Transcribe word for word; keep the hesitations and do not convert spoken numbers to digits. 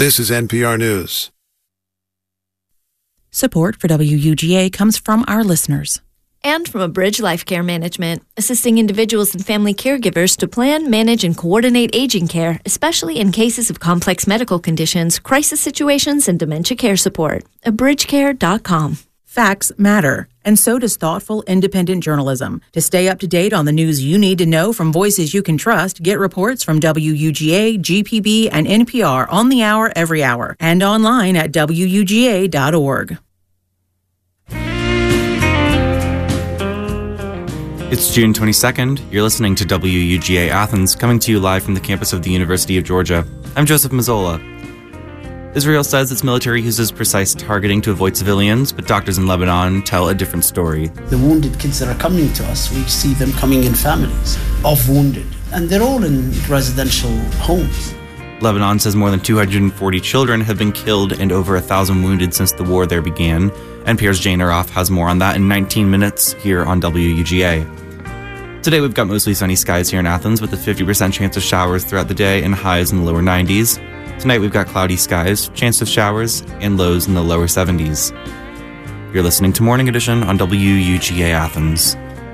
This is N P R News. Support for W U G A comes from our listeners. And from Abridge Life Care Management, assisting individuals and family caregivers to plan, manage, and coordinate aging care, especially in cases of complex medical conditions, crisis situations, and dementia care support. abridge care dot com. Facts matter, and so does thoughtful, independent journalism. To stay up to date on the news you need to know from voices you can trust, get reports from W U G A, G P B, and N P R on the hour every hour, and online at W U G A dot org. It's June twenty-second. You're listening to W U G A Athens, coming to you live from the campus of the University of Georgia. I'm Joseph Mazzola. Israel says its military uses precise targeting to avoid civilians, but doctors in Lebanon tell a different story. The wounded kids that are coming to us, we see them coming in families of wounded, and they're all in residential homes. Lebanon says more than two hundred forty children have been killed and over one thousand wounded since the war there began. N P R's Jane Aroff has more on that in nineteen minutes here on W U G A. Today we've got mostly sunny skies here in Athens with a fifty percent chance of showers throughout the day and highs in the lower nineties. Tonight we've got cloudy skies, chance of showers, and lows in the lower seventies. You're listening to Morning Edition on W U G A Athens.